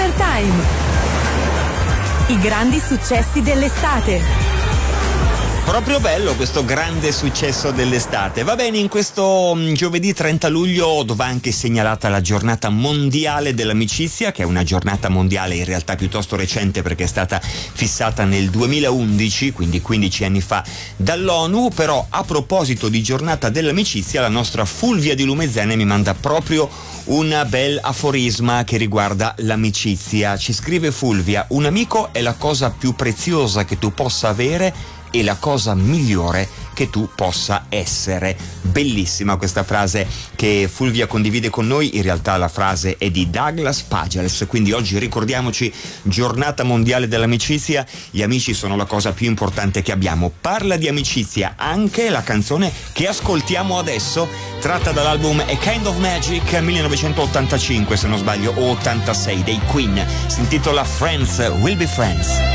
Summertime. I grandi successi dell'estate. Proprio bello questo grande successo dell'estate. Va bene, in questo giovedì 30 luglio, dove è anche segnalata la giornata mondiale dell'amicizia, che è una giornata mondiale in realtà piuttosto recente perché è stata fissata nel 2011, quindi 15 anni fa dall'ONU. Però a proposito di giornata dell'amicizia, la nostra Fulvia di Lumezzane mi manda proprio un bel aforisma che riguarda l'amicizia. Ci scrive Fulvia: un amico è la cosa più preziosa che tu possa avere e la cosa migliore che tu possa essere. Bellissima questa frase che Fulvia condivide con noi. In realtà la frase è di Douglas Pagels, quindi oggi ricordiamoci giornata mondiale dell'amicizia. Gli amici sono la cosa più importante che abbiamo. Parla di amicizia anche la canzone che ascoltiamo adesso, tratta dall'album A Kind of Magic 1985, se non sbaglio, o 86, dei Queen. Si intitola Friends Will Be Friends.